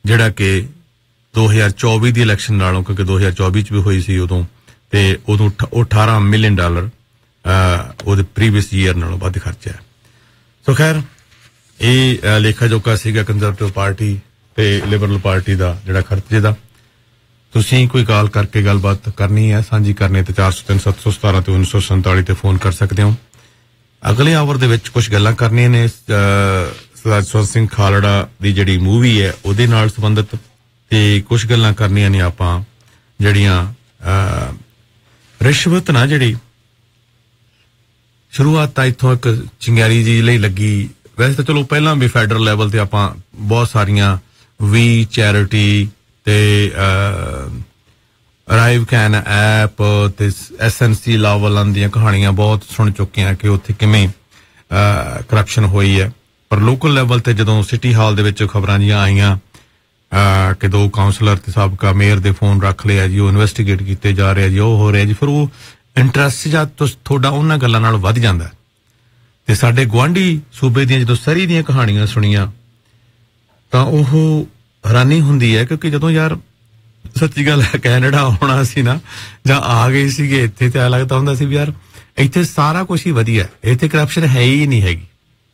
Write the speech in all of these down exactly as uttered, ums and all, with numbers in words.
ਜਿਹੜਾ ਕਿ ਦੋ ਹਜ਼ਾਰ ਚੌਵੀ ਦੀ ਇਲੈਕਸ਼ਨ ਨਾਲੋਂ, ਕਿਉਂਕਿ ਦੋ ਹਜ਼ਾਰ ਚੌਵੀ ਚ ਵੀ ਹੋਈ ਸੀ ਉਦੋਂ, ਤੇ ਉਦੋਂ ਉਹ ਅਠਾਰਾਂ ਮਿਲੀਅਨ ਡਾਲਰ ਉਹਦੇ ਪ੍ਰੀਵੀਅਸ ਈਅਰ ਨਾਲੋਂ ਵੱਧ ਖਰਚਾ ਹੈ। ਸੋ ਖੈਰ ਇਹ ਲੇਖਾ ਜੋਖਾ ਸੀਗਾ ਕੰਜ਼ਰਵੇਟਿਵ ਪਾਰਟੀ ਤੇ ਲਿਬਰਲ ਪਾਰਟੀ ਦਾ ਜਿਹੜਾ ਖਰਚੇ ਦਾ। ਤੁਸੀਂ ਕੋਈ ਕਾਲ ਕਰਕੇ ਗੱਲਬਾਤ ਕਰਨੀ ਹੈ, ਸਾਂਝੀ ਕਰਨੀ ਤੇ ਚਾਰ ਸੌ ਤਿੰਨ ਸੱਤ ਸੌ ਸਤਾਰਾਂ ਤੇ ਉੱਨੀ ਸੌ ਸੰਤਾਲੀ ਤੇ ਫੋਨ ਕਰ ਸਕਦੇ ਹੋ। ਅਗਲੇ ਆਵਰ ਦੇ ਵਿੱਚ ਕੁਝ ਗੱਲਾਂ ਕਰਨੀਆਂ ਨੇ ਸਰਦਾਰ ਜਸਵੰਤ ਸਿੰਘ ਖਾਲੜਾ ਦੀ ਜਿਹੜੀ ਮੂਵੀ ਹੈ ਉਹਦੇ ਨਾਲ ਸੰਬੰਧਿਤ, ਤੇ ਕੁਝ ਗੱਲਾਂ ਕਰਨੀਆਂ ਨੇ ਆਪਾਂ ਜਿਹੜੀਆਂ ਰਿਸ਼ਵਤ ਨਾ ਜਿਹੜੀ ਸ਼ੁਰੂਆਤ ਤਾਂ ਇੱਥੋਂ ਇੱਕ ਚਿੰਗਾਰੀ ਜੀ ਲਈ ਲੱਗੀ। ਵੈਸੇ ਤਾਂ ਚਲੋ ਪਹਿਲਾਂ ਵੀ ਫੈਡਰਲ ਲੈਵਲ ਤੇ ਆਪਾਂ ਬਹੁਤ ਸਾਰੀਆਂ ਵੀ ਚੈਰਿਟੀ ਤੇ ਅਰਾਈਵ ਕੈਨ ਐਪ ਤੇ ਐਸ ਐਨ ਸੀ ਲਾਵਲਾਂ ਦੀਆਂ ਕਹਾਣੀਆਂ ਬਹੁਤ ਸੁਣ ਚੁੱਕੇ ਹਾਂ ਕਿ ਉੱਥੇ ਕਿਵੇਂ ਕਰਪਸ਼ਨ ਹੋਈ ਹੈ। ਪਰ ਲੋਕਲ ਲੈਵਲ ਤੇ ਜਦੋਂ ਸਿਟੀ ਹਾਲ ਦੇ ਵਿੱਚ ਖਬਰਾਂ ਜੀਆਂ ਆਈਆਂ ਕਿ ਦੋ ਕਾਉਂਸਲਰ ਤੇ ਸਾਬਕਾ ਮੇਅਰ ਦੇ ਫੋਨ ਰੱਖ ਲਿਆ ਜੀ, ਉਹ ਇਨਵੈਸਟੀਗੇਟ ਕੀਤੇ ਜਾ ਰਹੇ ਜੀ, ਉਹ ਹੋ ਰਿਹਾ ਜੀ, ਫਿਰ ਉਹ ਇੰਟਰਸਟ ਜਾਂ ਤੁਹਾਡਾ ਉਹਨਾਂ ਗੱਲਾਂ ਨਾਲ ਵੱਧ ਜਾਂਦਾ। ਤੇ ਸਾਡੇ ਗੁਆਂਢੀ ਸੂਬੇ ਦੀਆਂ ਜਦੋਂ ਸਰੀ ਦੀਆਂ ਕਹਾਣੀਆਂ ਸੁਣੀਆਂ ਤਾਂ ਉਹ ਹੈਰਾਨੀ ਹੁੰਦੀ ਹੈ, ਕਿਉਂਕਿ ਜਦੋਂ ਯਾਰ ਸੱਚੀ ਗੱਲ ਹੈ ਕੈਨੇਡਾ ਆਉਣਾ ਸੀ ਨਾ ਜਾਂ ਆ ਗਏ ਸੀਗੇ ਇੱਥੇ ਤੇ ਐ ਲੱਗਦਾ ਹੁੰਦਾ ਸੀ ਵੀ ਯਾਰ ਇੱਥੇ ਸਾਰਾ ਕੁਝ ਹੀ ਵਧੀਆ, ਇੱਥੇ ਕਰਪਸ਼ਨ ਹੈ ਹੀ ਨਹੀਂ ਹੈਗੀ।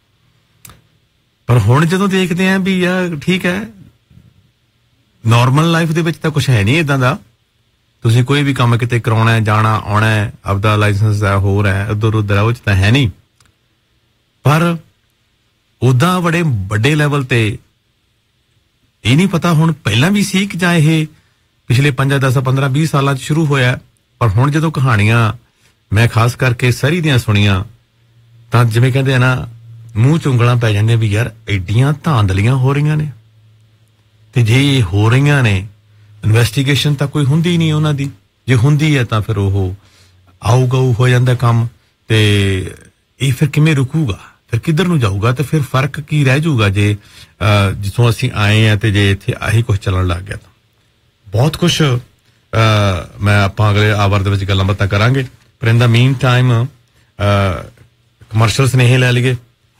ਪਰ ਹੁਣ ਜਦੋਂ ਦੇਖਦੇ ਆਂ ਵੀ ਯਾਰ ਠੀਕ ਹੈ, ਨਾਰਮਲ ਲਾਈਫ ਦੇ ਵਿੱਚ ਤਾਂ ਕੁਝ ਹੈ ਨਹੀਂ ਇਦਾਂ ਦਾ। ਤੁਸੀਂ ਕੋਈ ਵੀ ਕੰਮ ਕਿਤੇ ਕਰਾਉਣਾ, ਜਾਣਾ ਆਉਣਾ, ਆਪਦਾ ਲਾਇਸੈਂਸ ਹੈ, ਹੋਰ ਹੈ, ਉਧਰ ਉਧਰ ਉਹ ਚ ਤਾਂ ਹੈ ਨਹੀਂ। ਪਰ ਉਦਾਂ ਬੜੇ ਵੱਡੇ ਲੈਵਲ ਤੇ ਇਹ ਨਹੀਂ ਪਤਾ ਹੁਣ ਪਹਿਲਾਂ ਵੀ ਸੀ ਕਿ ਜਾਂ ਇਹ ਪਿਛਲੇ ਪੰਜਾਂ ਦਸ ਪੰਦਰਾਂ ਵੀਹ ਸਾਲਾਂ ਚ ਸ਼ੁਰੂ ਹੋਇਆ। ਪਰ ਹੁਣ ਜਦੋਂ ਕਹਾਣੀਆਂ ਮੈਂ ਖਾਸ ਕਰਕੇ ਸਰੀ ਦੀਆਂ ਸੁਣੀਆਂ ਤਾਂ ਜਿਵੇਂ ਕਹਿੰਦੇ ਆ ਨਾ, ਮੂੰਹ ਚ ਉਂਗਲਾਂ ਪੈ ਜਾਂਦੀਆਂ ਵੀ ਯਾਰ ਐਡੀਆਂ ਧਾਂਦਲੀਆਂ ਹੋ ਰਹੀਆਂ ਨੇ, ਤੇ ਜੇ ਹੋ ਰਹੀਆਂ ਨੇ ਇਨਵੈਸਟੀਗੇਸ਼ਨ ਤਾਂ ਕੋਈ ਹੁੰਦੀ ਨਹੀਂ ਉਹਨਾਂ ਦੀ, ਜੇ ਹੁੰਦੀ ਹੈ ਤਾਂ ਫਿਰ ਉਹ ਆਊ ਗਊ ਹੋ ਜਾਂਦਾ ਕੰਮ, ਤੇ ਇਹ ਫਿਰ ਕਿਵੇਂ ਰੁਕੂਗਾ, ਫਿਰ ਕਿੱਧਰ ਨੂੰ ਜਾਊਗਾ, ਤੇ ਫਿਰ ਫਰਕ ਕੀ ਰਹਿ ਜਾਊਗਾ ਜੇ ਜਿੱਥੋਂ ਅਸੀਂ ਆਏ ਆ ਤੇ ਜੇ ਇੱਥੇ ਆਹੀ ਕੁਛ ਚੱਲਣ ਲੱਗ ਗਿਆ। ਤਾਂ ਬਹੁਤ ਕੁਛ ਮੈਂ ਆਪਾਂ ਅਗਲੇ ਆਵਰ ਦੇ ਵਿੱਚ ਗੱਲਾਂ ਬਾਤਾਂ ਕਰਾਂਗੇ। ਪਰ ਇਨ ਦਾ ਮੀਨ ਟਾਈਮ ਕਮਰਸ਼ੀਅਲ ਸੁਨੇਹੇ ਲੈ ਲਈਏ।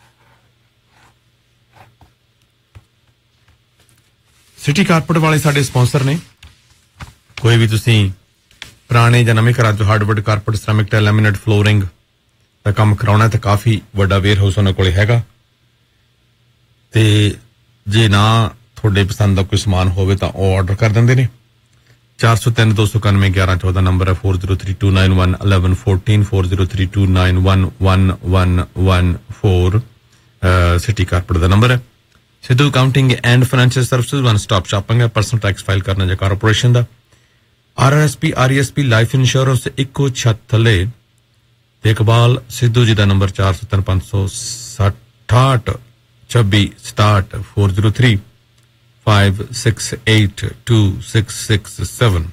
ਸਿਟੀ ਕਾਰਪੋਰੇਟ ਵਾਲੇ ਸਾਡੇ ਸਪਾਂਸਰ ਨੇ। ਕੋਈ ਵੀ ਤੁਸੀਂ ਪੁਰਾਣੇ ਜਾਂ ਨਵੇਂ ਘਰਾਂ 'ਚ hardwood carpet, ਸਰੈਮਿਕ tile, laminate, flooring ਦਾ ਕੰਮ ਕਰਾਉਣਾ ਤਾਂ ਕਾਫੀ ਵੱਡਾ ਵੇਅਰ ਹਾਊਸ ਉਹਨਾਂ ਕੋਲੇ ਹੈਗਾ। ਤੇ ਜੇ ਨਾ ਤੁਹਾਡੇ ਪਸੰਦ ਦਾ ਕੋਈ ਸਮਾਨ ਹੋਵੇ ਤਾਂ ਉਹ ਆਰਡਰ ਕਰ ਦਿੰਦੇ ਨੇ। ਚਾਰ ਸੌ ਤਿੰਨ ਦੋ ਸੌ ਇਕਾਨਵੇਂ ਗਿਆਰਾਂ ਚੌਦਾਂ ਨੰਬਰ ਹੈ। Four zero three two nine one eleven fourteen four zero three two nine one one one one four city corporate ਦਾ ਨੰਬਰ ਹੈ। Sidhu accounting and financial services, one stop shopping ਹੈ। ਪਰਸਨਲ ਟੈਕਸ ਫਾਈਲ ਕਰਨਾ ਜਾਂ corporation ਦਾ, R R S P, R E S P, life insurance ਇੱਕੋ ਛੱਤ ਥੱਲੇ। ਤੇ ਇਕਬਾਲ ਸਿੱਧੂ ਜੀ ਦਾ number ਚਾਰ ਸੌ ਤਿੰਨ ਪੰਜ ਸੌ ਸੱਠਾਹਠ ਛੱਬੀ ਸਤਾਹਠ four zero three five six eight two six six seven.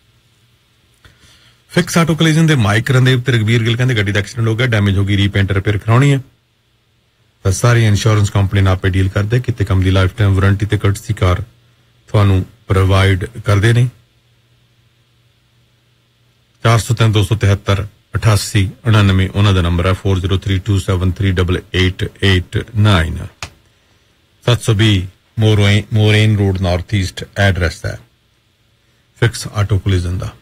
Fix auto ਕਲੀਜ਼ਨ ਦੇ ਮਾਈਕ ਰੰਦੇਵ ਤੇ ਰਘਵੀਰ ਗਿੱਲ ਕਹਿੰਦੇ ਗੱਡੀ ਦਾ ਐਕਸੀਡੈਂਟ ਹੋ ਗਿਆ, ਡੈਮੇਜ ਹੋ ਗਈ, ਰੀਪੇਂਟ ਰਿਪੇਅਰ ਕਰਾਉਣੀ ਹੈ ਤਾਂ ਸਾਰੀ ਇੰਸ਼ੋਰੈਂਸ ਕੰਪਨੀ ਨਾਲ ਆਪੇ ਡੀਲ ਕਰਦੇ। ਕਿਤੇ ਕੰਮ ਦੀ ਲਾਈਫ ਟਾਈਮ ਵਾਰੰਟੀ ਤੇ ਕਰਟਸੀ ਕਾਰ ਤੁਹਾਨੂੰ ਪ੍ਰੋਵਾਈਡ ਕਰਦੇ ਨੇ। ਚਾਰ ਸੌ ਤਿੰਨ ਦੋ ਸੌ ਤਿਹੱਤਰ ਅਠਾਸੀ ਉਣਾਨਵੇਂ ਉਹਨਾਂ ਦਾ ਨੰਬਰ ਹੈ। Four zero three two seven three double eight eight nine. ਸੱਤ ਸੌ ਵੀਹ ਮੋਰੇਨ ਰੋਡ ਨਾਰਥ ਈਸਟ ਐਡਰੈਸ ਹੈ ਫਿਕਸ ਆਟੋ ਕੋਲਿਜ਼ਨ ਦਾ।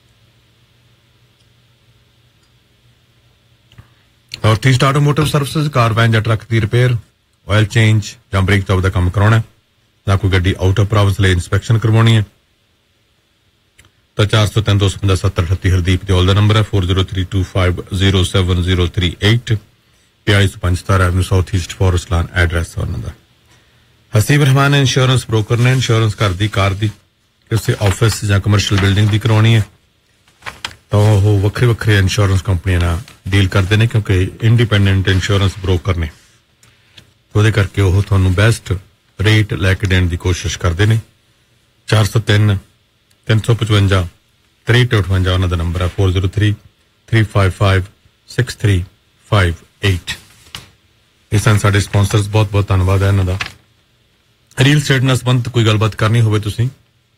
ਨਾਰਥ ਈਸਟ ਆਟੋਮੋਟਿਵ ਸਰਵਿਸਿਜ਼, ਕਾਰ, ਵੈਨ ਜਾਂ ਟਰੱਕ ਦੀ ਰਿਪੇਅਰ, ਆਇਲ ਚੇਂਜ ਜਾਂ ਬ੍ਰੇਕ ਜੌਬ ਦਾ ਕੰਮ ਕਰਾਉਣਾ ਜਾਂ ਕੋਈ ਗੱਡੀ ਆਊਟ ਆਫ ਪ੍ਰੋਵਿੰਸ ਲਈ ਇੰਸਪੈਕਸ਼ਨ ਕਰਵਾਉਣੀ ਹੈ ਤਾਂ ਚਾਰ ਸੌ ਤਿੰਨ ਦੋ ਸੌ ਪੰਜਾਹ ਸੱਤਰ ਅਠੱਤੀ ਹਰਦੀਪ ਦਿਓਲ ਦਾ ਨੰਬਰ ਹੈ। Four zero three two five zero seven zero three eight ਬਿਆਲੀ ਸੌ ਪੰਜ ਸਤਾਰਾਂ ਐਵਨਿਊ ਸਾਊਥ ਈਸਟ ਫੋਰੈਸਟ ਲਾਨ ਐਡਰੈਸ ਹੈ ਉਹਨਾਂ ਦਾ। ਹਸੀਬ ਰਹਿਮਾਨ ਇੰਸ਼ੋਰੈਂਸ ਬ੍ਰੋਕਰ ਨੇ। ਇੰਸ਼ੋਰੈਂਸ ਘਰ ਦੀ, ਕਾਰ ਦੀ, ਕਿਸੇ ਆਫਿਸ ਜਾਂ ਕਮਰਸ਼ੀਅਲ ਬਿਲਡਿੰਗ ਦੀ ਕਰਾਉਣੀ ਹੈ ਤਾਂ ਉਹ ਵੱਖਰੇ ਵੱਖਰੇ ਇੰਸ਼ੋਰੈਂਸ ਕੰਪਨੀਆਂ ਨਾਲ ਡੀਲ ਕਰਦੇ ਨੇ, ਕਿਉਂਕਿ ਇੰਡੀਪੈਂਡੈਂਟ ਇੰਸ਼ੋਰੈਂਸ ਬ੍ਰੋਕਰ ਨੇ। ਉਹਦੇ ਕਰਕੇ ਉਹ ਤੁਹਾਨੂੰ ਬੈਸਟ ਰੇਟ ਲੈ ਕੇ ਦੇਣ ਦੀ ਕੋਸ਼ਿਸ਼ ਕਰਦੇ ਨੇ। ਚਾਰ ਸੌ ਤਿੰਨ ਤਿੰਨ ਸੌ ਪਚਵੰਜਾ ਤ੍ਰੇਹਠ ਅਠਵੰਜਾ ਉਹਨਾਂ ਦਾ ਨੰਬਰ ਹੈ। Four zero three three five five six three five eight. ਇਹ ਸਨ ਸਾਡੇ ਸਪਾਂਸਰਸ, ਬਹੁਤ ਬਹੁਤ ਧੰਨਵਾਦ ਹੈ ਇਹਨਾਂ ਦਾ। ਰੀਅਲ ਸਟੇਟ ਨਾਲ ਸੰਬੰਧਿਤ ਕੋਈ ਗੱਲਬਾਤ ਕਰਨੀ ਹੋਵੇ, ਤੁਸੀਂ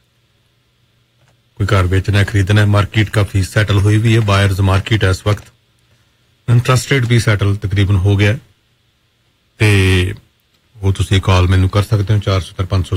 ਕੋਈ ਘਰ ਵੇਚਣਾ ਖਰੀਦਣਾ, ਮਾਰਕੀਟ ਕਾਫੀ ਸੈਟਲ ਹੋਈ ਵੀ ਹੈ, ਬਾਇਰਸ ਮਾਰਕੀਟ ਹੈ ਇਸ ਵਕਤ, ਇੰਟਰਸਟ ਰੇਟ ਵੀ ਸੈਟਲ ਤਕਰੀਬਨ ਹੋ ਗਿਆ ਤੇ ਉਹ ਤੁਸੀਂ ਕਾਲ ਮੈਨੂੰ ਕਰ ਸਕਦੇ ਹੋ ਚਾਰ ਸੌ ਪੰਜ ਸੌ